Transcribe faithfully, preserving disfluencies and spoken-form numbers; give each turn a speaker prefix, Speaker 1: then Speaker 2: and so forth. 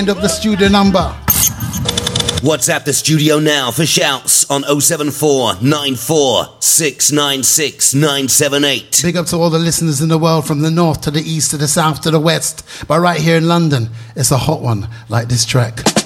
Speaker 1: End of the studio number.
Speaker 2: WhatsApp the studio now for shouts on oh seven four nine four six nine six nine seven eight.
Speaker 1: Big up to all the listeners in the world from the north to the east to the south to the west. But right here in London, it's a hot one like this track.